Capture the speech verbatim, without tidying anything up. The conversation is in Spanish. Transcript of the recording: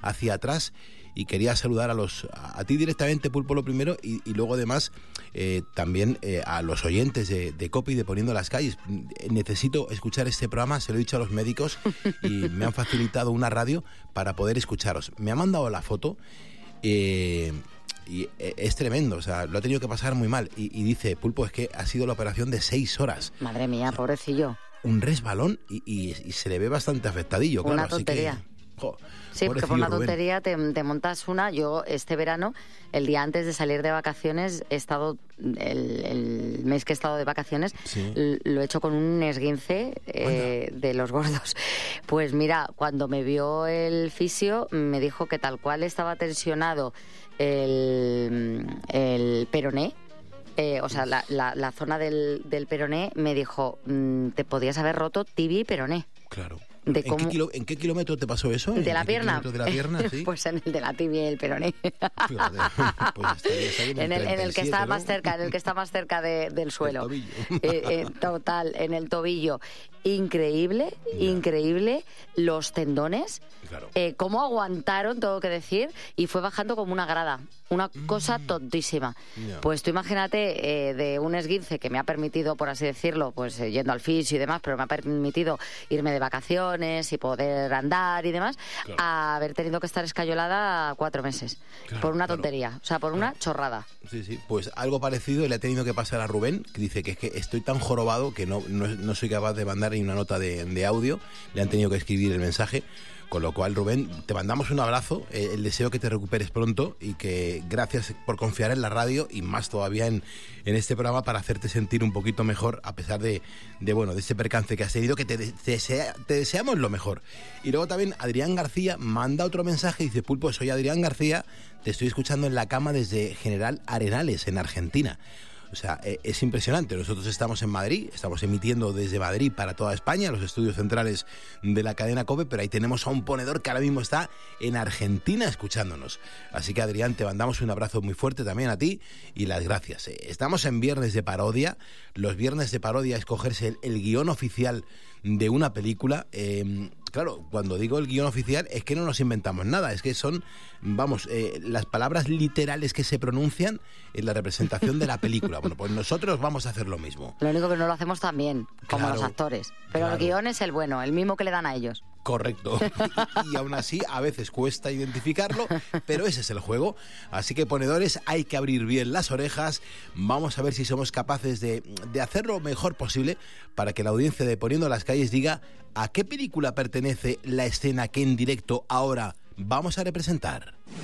hacia atrás y quería saludar a los a, a ti directamente, Pulpo, lo primero, y, y luego además eh, también eh, a los oyentes de, de COPE y de Poniendo las Calles. Necesito escuchar este programa, se lo he dicho a los médicos y me han facilitado una radio para poder escucharos. Me ha mandado la foto eh, y es tremendo, o sea, lo ha tenido que pasar muy mal. Y, y dice, Pulpo, es que ha sido la operación de seis horas. Madre mía, o sea, pobrecillo. Un resbalón y, y, y se le ve bastante afectadillo. Una claro, tontería. Así que, jo, sí, porque por una tontería te, te montas una. Yo este verano, el día antes de salir de vacaciones, he estado, el, el mes que he estado de vacaciones, sí. lo he hecho con un esguince eh, de los gordos. Pues mira, cuando me vio el fisio, me dijo que tal cual estaba tensionado el, el peroné, eh, o sea, la, la, la zona del, del peroné, me dijo, mmm, te podías haber roto tibia y peroné. Claro. De ¿En, cómo... qué kilo, ¿En qué kilómetro te pasó eso? ¿De la pierna? ¿De la pierna, sí? Pues en el de la tibia y el peroné. Fíjate, pues en, el en, el, en el que está ¿no? más cerca, en el que está más cerca de, del suelo. El eh, eh, total, en el tobillo. Increíble, yeah. increíble los tendones, claro. eh, cómo aguantaron, tengo que decir, y fue bajando como una grada, una cosa mm. tontísima. Yeah. Pues tú imagínate, eh, de un esguince que me ha permitido, por así decirlo, pues eh, yendo al fisio y demás, pero me ha permitido irme de vacaciones y poder andar y demás, claro. a haber tenido que estar escayolada cuatro meses, claro, por una claro. tontería, o sea, por claro. una chorrada. Sí, sí, pues algo parecido le ha tenido que pasar a Rubén, que dice que es que estoy tan jorobado que no, no, no soy capaz de mandar ni una nota de, de audio, le han tenido que escribir el mensaje, con lo cual, Rubén, te mandamos un abrazo, eh, el deseo que te recuperes pronto y que gracias por confiar en la radio y más todavía en, en este programa para hacerte sentir un poquito mejor a pesar de, de bueno, de este percance que has tenido, que te, te, desea, te deseamos lo mejor. Y luego también Adrián García manda otro mensaje y dice, Pulpo, soy Adrián García, te estoy escuchando en la cama desde General Arenales, en Argentina. O sea, es impresionante. Nosotros estamos en Madrid, estamos emitiendo desde Madrid para toda España, los estudios centrales de la cadena COPE, pero ahí tenemos a un ponedor que ahora mismo está en Argentina escuchándonos. Así que, Adrián, te mandamos un abrazo muy fuerte también a ti y las gracias. Estamos en Viernes de Parodia. Los Viernes de Parodia es cogerse el, el guión oficial de una película. Eh, claro, cuando digo el guión oficial es que no nos inventamos nada, es que son, vamos, eh, las palabras literales que se pronuncian en la representación de la película. Bueno, pues nosotros vamos a hacer lo mismo. Lo único que no lo hacemos tan bien, como claro, los actores. Pero claro. el guión es el bueno, el mismo que le dan a ellos. Correcto. Y, y aún así a veces cuesta identificarlo, pero ese es el juego. Así que, ponedores, hay que abrir bien las orejas. Vamos a ver si somos capaces de, de hacer lo mejor posible para que la audiencia de Poniendo las Calles diga a qué película pertenece la escena que en directo ahora vamos a representar.